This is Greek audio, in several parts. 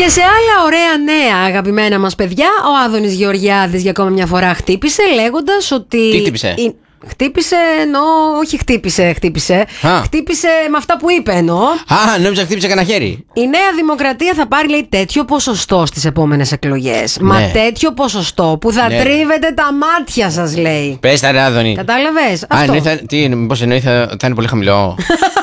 σε άλλα ωραία νέα, αγαπημένα μας παιδιά, ο Άδωνης Γεωργιάδης για ακόμα μια φορά χτύπησε λέγοντας ότι... Τι χτύπησε? Χτύπησε εννοώ, όχι χτύπησε. Χτύπησε με αυτά που είπε εννοώ. Νόμιζα χτύπησε κανένα χέρι. Η Νέα Δημοκρατία θα πάρει, λέει, τέτοιο ποσοστό στις επόμενες εκλογές. Ναι. Μα τέτοιο ποσοστό που θα τρίβετε τα μάτια σας, λέει. Πες τα ρε Άδωνη. Κατάλαβες? Μήπως εννοεί θα είναι πολύ χαμηλό?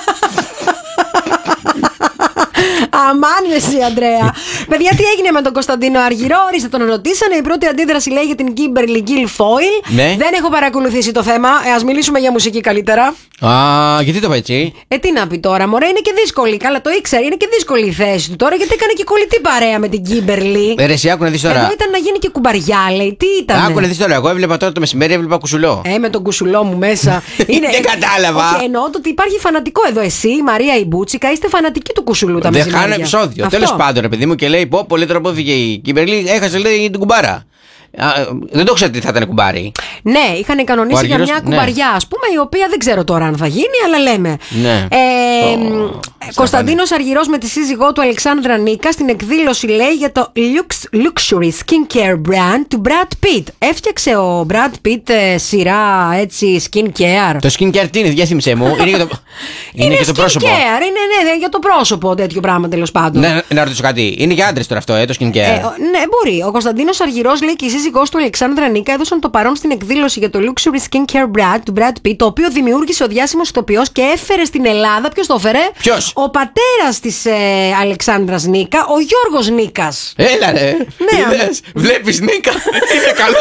Αμάν εσύ, Αντρέα. Παιδιά, τι έγινε με τον Κωνσταντίνο Αργυρό? Ορίστε, τον ρωτήσανε. Η πρώτη αντίδραση λέει για την Kimberly Guilfoyle. Ναι. Δεν έχω παρακολουθήσει το θέμα. Ας μιλήσουμε για μουσική καλύτερα. Γιατί το είπα έτσι? Τι να πει τώρα, μωρέ, είναι και δύσκολη. Καλά, το ήξερε. Είναι και δύσκολη η θέση του τώρα, γιατί έκανε και κολλητή παρέα με την Kimberly. Ρε, εσύ άκου να δεις τώρα. Εδώ ήταν να γίνει και κουμπαριά, λέει. Τι ήταν? Άκου να δεις τώρα. Εγώ έβλεπα τώρα το μεσημέρι, έβλεπα κουσουλό. Με τον κουσουλό μου μέσα. Δεν κατάλαβα. Όχι, εννοώ ότι υπάρχει φανατικό εδώ. Εσύ, η Μαρία η Μπούτσικα, είστε φανατικοί του κουσουλού τα μεσημέρια. Δεν χάνω επεισόδιο. Τέλος πάντων, ρε παιδί μου, και λέει: Πω, πολύ τώρα που έφυγε η Kimberly, έχασε, λέει, την κουμπάρα. Δεν το ξέρω τι θα ήταν κουμπάρι. Ναι, είχαν κανονίσει για μια κουμπαριά, ας πούμε, η οποία δεν ξέρω τώρα αν θα γίνει, αλλά λέμε. Ναι. Κωνσταντίνος Αργυρός με τη σύζυγό του Αλεξάνδρα Νίκα στην εκδήλωση, λέει, για το luxury skincare brand του Brad Pitt. Έφτιαξε ο Brad Pitt σειρά έτσι skincare. Το skincare τι είναι, διάθυμισέ μου? Είναι για το πρόσωπο. Είναι για το πρόσωπο τέτοιο πράγμα, τέλος πάντων. Ναι, να ρωτήσω κάτι. Είναι για άντρες τώρα αυτό, το skincare? Ναι, μπορεί. Ο Κωνσταντίνος Αργυρός, λέει, και η σύζυγός του Αλεξάνδρα Νίκα έδωσαν το παρόν στην εκδήλωση για το luxury skincare brand του Brad Pitt, το οποίο δημιούργησε ο διάσημος ηθοποιός και έφερε στην Ελλάδα. Ποιος το έφερε? Ποιος? Ο πατέρας της Αλεξάνδρας Νίκα, ο Γιώργος Νίκας. Έλα ρε. Ναι, βλέπεις Νίκα? Είναι καλό.